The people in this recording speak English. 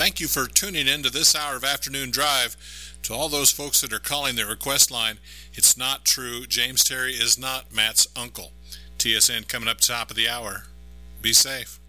Thank you for tuning in to this hour of Afternoon Drive. To all those folks that are calling the request line, it's not true. James Terry is not Matt's uncle. TSN coming up top of the hour. Be safe.